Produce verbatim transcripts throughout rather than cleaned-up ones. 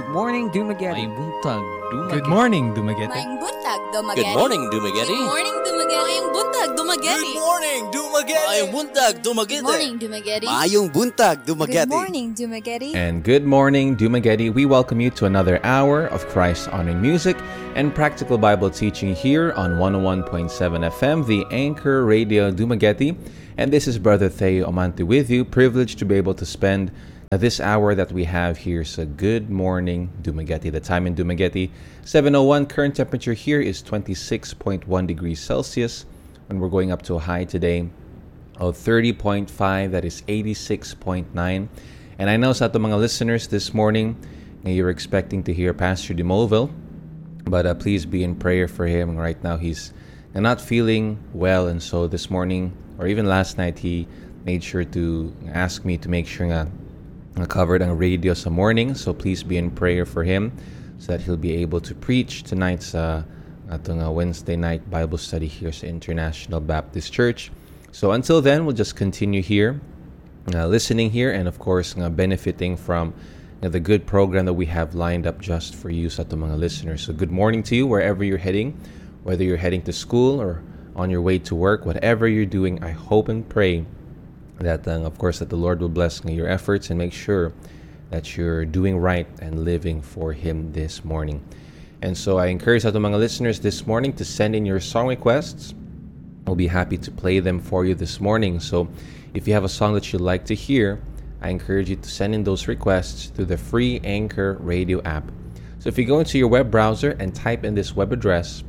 morning, Dumagetti. May buntag, Dumagetti. Good morning, Dumaguete. Maing buntag, Dumagetti. Good morning, Dumagetti. Good morning, Dumagetti. Maing buntag, Dumagetti. Good morning, Dumagetti. Mayong buntag, Dumagetti. Good morning, Dumagetti. Mayong buntag, Dumagetti. Good morning, Dumagetti. And good morning, Dumaguete. We welcome you to another hour of Christ-honoring music and practical Bible teaching here on one oh one point seven F M, the Anchor Radio Dumaguete. And this is Brother Theo Amante with you, privileged to be able to spend this hour that we have here. So good morning, Dumaguete. The time in Dumaguete, seven oh one. Current temperature here is twenty-six point one degrees Celsius. And we're going up to a high today of thirty point five. That is eighty-six point nine. And I know sa ato mga listeners this morning, you're expecting to hear Pastor DeMoville. But uh, please be in prayer for him. Right now, he's not feeling well. And so this morning, or even last night, he made sure to ask me to make sure nga covered ang radio sa morning. So please be in prayer for him so that he'll be able to preach tonight's uh, atong uh, Wednesday night Bible study here sa International Baptist Church. So until then, we'll just continue here, uh, listening here, and of course, uh, benefiting from uh, the good program that we have lined up just for you sa atong mga listeners. So good morning to you wherever you're heading, whether you're heading to school or on your way to work, whatever you're doing. I hope and pray that, uh, of course, that the Lord will bless your efforts and make sure that you're doing right and living for Him this morning. And so I encourage our mga listeners this morning to send in your song requests. We'll be happy to play them for you this morning. So if you have a song that you'd like to hear, I encourage you to send in those requests through the free Anchor Radio app. So if you go into your web browser and type in this web address,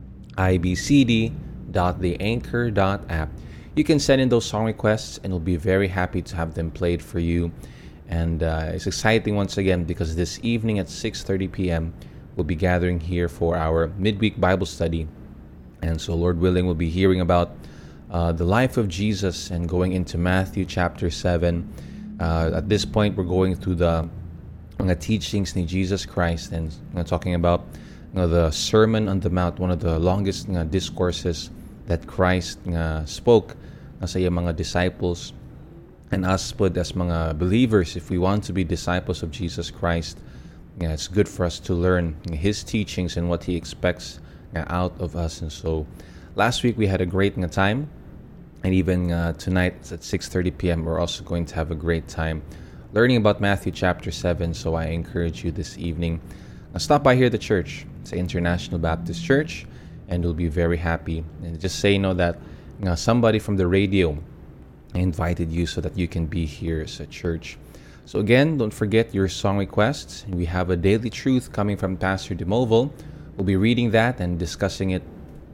i b c d dot the anchor dot app, you can send in those song requests, and we'll be very happy to have them played for you. And uh, it's exciting once again because this evening at six thirty p.m. we'll be gathering here for our midweek Bible study. And so, Lord willing, we'll be hearing about uh, the life of Jesus and going into Matthew chapter seven. Uh, at this point, we're going through the mga teachings ni Jesus Christ and uh, talking about you know, the Sermon on the Mount, one of the longest uh, discourses that Christ uh, spoke uh, sa iyang mga disciples. And us put as mga believers, if we want to be disciples of Jesus Christ, yeah, it's good for us to learn His teachings and what He expects uh, out of us. And so last week we had a great uh, time, and even uh, tonight at six thirty p.m. we're also going to have a great time learning about Matthew chapter seven. So I encourage you this evening, uh, stop by here at the church. It's International Baptist Church, and we'll be very happy. And just say, you know, that you know, somebody from the radio invited you so that you can be here at church. So again, don't forget your song requests. We have a daily truth coming from Pastor DeMoville. We'll be reading that and discussing it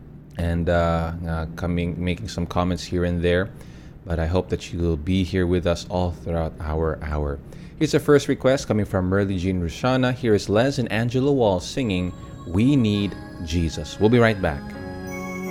and uh, uh, coming, making some comments here and there. But I hope that you will be here with us all throughout our hour. Here's the first request coming from Merly Jean Rushana. Here is Les and Angela Wall singing, "We Need Jesus." We'll be right back.